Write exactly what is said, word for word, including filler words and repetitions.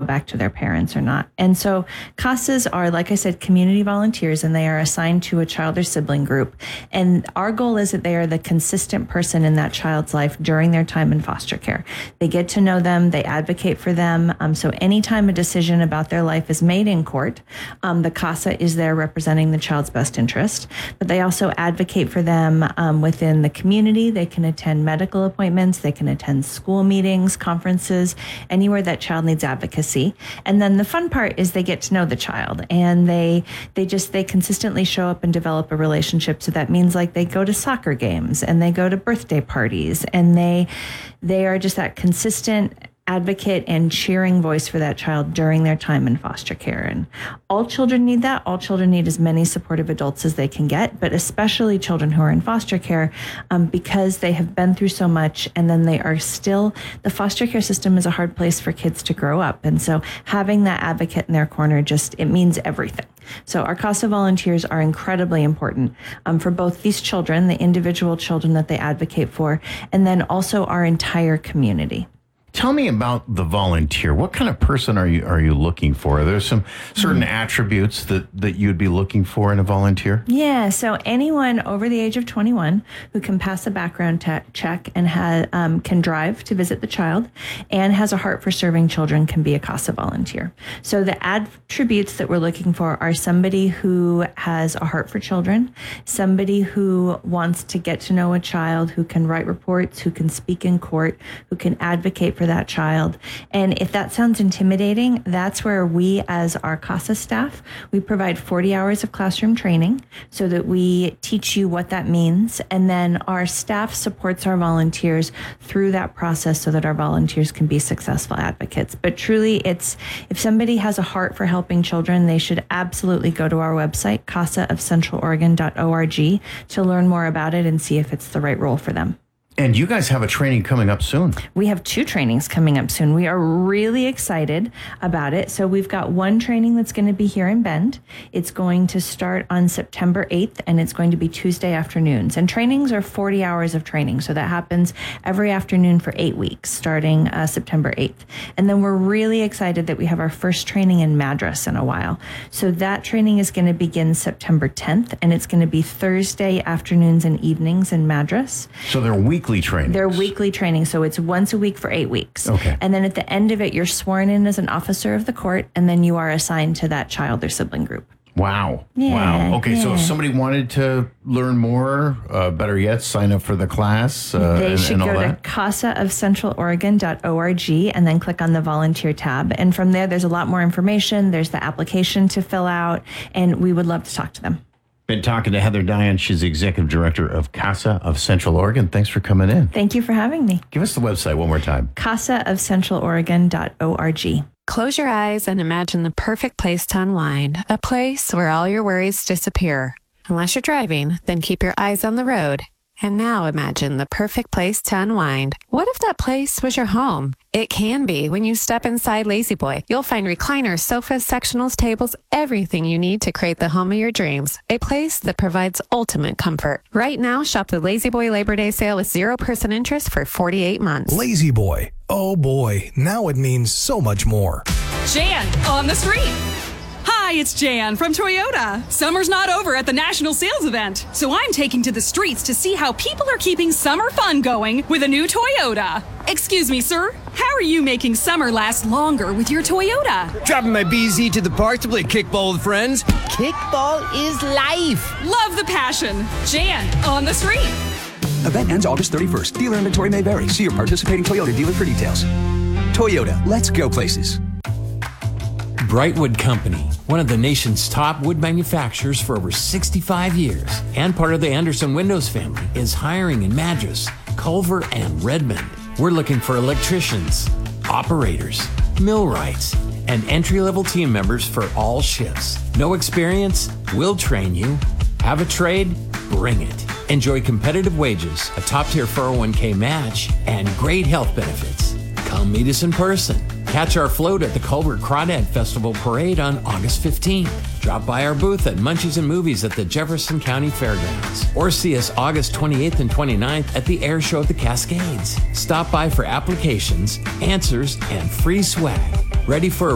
back to their parents or not. And so CASAs are, like I said, community volunteers, and they are assigned to a child or sibling group. And our goal is that they are the consistent person in that child's life during their time in foster care. They get to know them, they advocate for them. Um, so anytime a decision about their life is made in court, um, the CASA is there representing the child's best interest. But they also advocate for them um, within the community. They can attend medical appointments, they can attend school meetings, conferences, anywhere that child needs advocacy. And then the fun part is they get to know the child, and they they just they consistently show up and develop a relationship. So that means like they go to soccer games and they go to birthday parties, and they they are just that consistent advocate and cheering voice for that child during their time in foster care. And all children need that. All children need as many supportive adults as they can get, but especially children who are in foster care, um, because they have been through so much, and then they are still, the foster care system is a hard place for kids to grow up. And so having that advocate in their corner, just, it means everything. So our CASA volunteers are incredibly important um, for both these children, the individual children that they advocate for, and then also our entire community. Tell me about the volunteer. What kind of person are you are you looking for? Are there some certain mm-hmm. attributes that, that you'd be looking for in a volunteer? Yeah, so anyone over the age of twenty-one who can pass a background te- check and ha- um, can drive to visit the child and has a heart for serving children can be a CASA volunteer. So the attributes that we're looking for are somebody who has a heart for children, somebody who wants to get to know a child, who can write reports, who can speak in court, who can advocate for that child. And if that sounds intimidating, that's where we, as our CASA staff, we provide forty hours of classroom training so that we teach you what that means. And then our staff supports our volunteers through that process so that our volunteers can be successful advocates. But truly, it's, if somebody has a heart for helping children, they should absolutely go to our website, casa of central oregon dot org, to learn more about it and see if it's the right role for them. And you guys have a training coming up soon. We have two trainings coming up soon. We are really excited about it. So we've got one training that's going to be here in Bend. It's going to start on September eighth, and it's going to be Tuesday afternoons. And trainings are forty hours of training. So that happens every afternoon for eight weeks, starting uh, September eighth. And then we're really excited that we have our first training in Madras in a while. So that training is going to begin September tenth, and it's going to be Thursday afternoons and evenings in Madras. So they're weekly training. They're weekly training, so it's once a week for eight weeks. Okay. And then at the end of it, you're sworn in as an officer of the court, and then you are assigned to that child or sibling group. Wow. Yeah, wow. Okay, yeah. so if somebody wanted to learn more, uh, better yet, sign up for the class. Uh, they and, should and all go that. to casa of central oregon dot org and then click on the volunteer tab. And from there, there's a lot more information. There's the application to fill out, and we would love to talk to them. Been talking to Heather Diane. She's the executive director of CASA of Central Oregon. Thanks for coming in. Thank you for having me. Give us the website one more time. casa of central oregon dot org. Close your eyes and imagine the perfect place to unwind, a place where all your worries disappear. Unless you're driving, then keep your eyes on the road. And now imagine the perfect place to unwind. What if that place was your home? It can be. When you step inside Lazy Boy, you'll find recliners, sofas, sectionals, tables, everything you need to create the home of your dreams. A place that provides ultimate comfort. Right now, shop the Lazy Boy Labor Day sale with zero percent interest for forty-eight months. Lazy Boy. Oh boy, now it means so much more. Jan on the street. Hi, it's Jan from Toyota. Summer's not over at the National Sales Event, so I'm taking to the streets to see how people are keeping summer fun going with a new Toyota. Excuse me, sir. How are you making summer last longer with your Toyota? Dropping my B Z to the park to play kickball with friends. Kickball is life. Love the passion. Jan on the street. Event ends August thirty-first. Dealer inventory may vary. See your participating Toyota dealer for details. Toyota, let's go places. Brightwood Company, one of the nation's top wood manufacturers for over sixty-five years, and part of the Anderson Windows family, is hiring in Madras, Culver, and Redmond. We're looking for electricians, operators, millwrights, and entry-level team members for all shifts. No experience? We'll train you. Have a trade? Bring it. Enjoy competitive wages, a top-tier four oh one k match, and great health benefits. Come meet us in person. Catch our float at the Culver Crawdad Festival Parade on August fifteenth. Drop by our booth at Munchies and Movies at the Jefferson County Fairgrounds. Or see us August twenty-eighth and twenty-ninth at the Air Show at the Cascades. Stop by for applications, answers, and free swag. Ready for a